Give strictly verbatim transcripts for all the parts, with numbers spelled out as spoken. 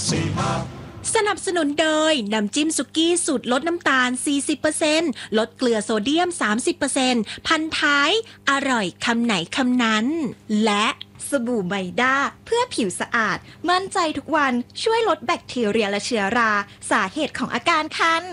สนับสนุนโดยน้ำจิ้มสุกี้สูตรลดน้ำตาล สี่สิบเปอร์เซ็นต์ ลดเกลือโซเดียม สามสิบเปอร์เซ็นต์ พันท้ายอร่อยคำไหนคำนั้นและสบู่ไมด้าเพื่อผิวสะอาดมั่นใจทุกวันช่วยลดแบคทีเรียและเชื้อราสาเหตุของอาการคัน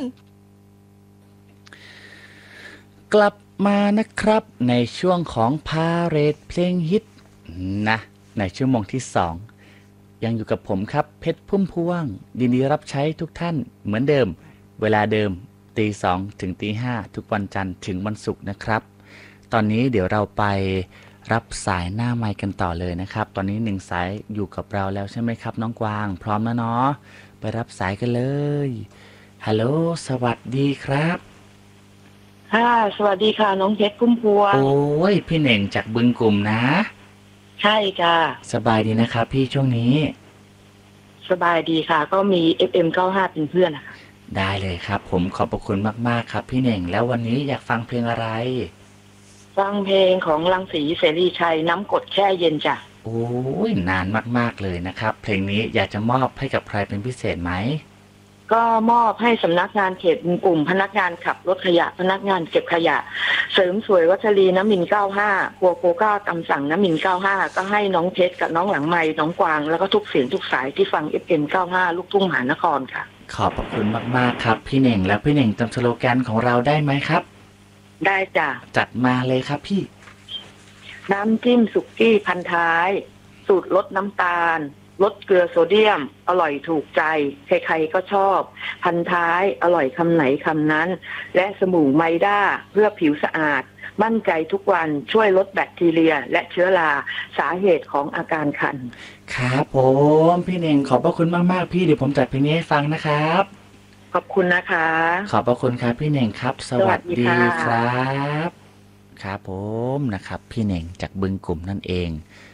กลับมานะครับในช่วงของพาเรดเพลงฮิตนะในชั่วโมงที่สองยังอยู่กับผมครับเพชรพุ่มพวงยินดีรับใช้ทุกท่านเหมือนเดิมเวลาเดิมตีสองถึงตีห้าทุกวันจันทร์ถึงวันศุกร์นะครับตอนนี้เดี๋ยวเราไปรับสายหน้าไมค์กันต่อเลยนะครับตอนนี้หนึ่งสายอยู่กับเราแล้วใช่ไหมครับน้องกวางพร้อมแล้วเนาะไปรับสายกันเลยฮัลโหลสวัสดีครับค่ะสวัสดีค่ะน้องเพชรพุ่มพวงโอ้ยพี่เหน่งจากบึงกลุ่มนะใช่ค่ะสบายดีนะครับพี่ช่วงนี้สบายดีค่ะก็มี เอฟ เอ็ม เก้าสิบห้า เป็นเพื่อนนะคะได้เลยครับผมขอบพระคุณมากๆครับพี่เหน่งแล้ววันนี้อยากฟังเพลงอะไรฟังเพลงของรังสีเสรีชัยน้ำกรดแช่เย็นจ้ะโอ้ยนานมากๆเลยนะครับเพลงนี้อยากจะมอบให้กับใครเป็นพิเศษไหมก็มอบให้สำนักงานเขตกลุ่มพนักงานขับรถขยะพนักงานเก็บขยะเสริมสวยวัชรีน้ำมินเก้าสิบห้าพัวโกก้าตำสั่งน้ำมินเก้าสิบห้าก็ให้น้องเพชรกับน้องหลังไม้น้องกวางแล้วก็ทุกเสียงทุกสายที่ฟัง เอฟ เอ็ม เก้าสิบห้า ลูกทุ่งมหานครค่ะขอบพระคุณมากๆครับพี่เหน่งแล้วพี่เหน่งจำสโลแกนของเราได้ไหมครับได้จ้ะจัดมาเลยครับพี่น้ำจิ้มสุกี้พันท้ายสูตรลดน้ำตาลลดเกลือโซเดียมอร่อยถูกใจใครๆก็ชอบพันท้ายอร่อยคำไหนคำนั้นและสบู่ไมด้าเพื่อผิวสะอาดมั่นใจทุกวันช่วยลดแบคทีเรียและเชื้อราสาเหตุของอาการคันครับผมพี่เน่งขอบพระคุณมากๆพี่เดี๋ยวผมจัดเพลงนี้ให้ฟังนะครับขอบคุณนะคะขอบพระคุณครับพี่เน่งครับสวัสดีครับครับผมนะครับพี่เน่งจากบึงกลุ่มนั่นเอง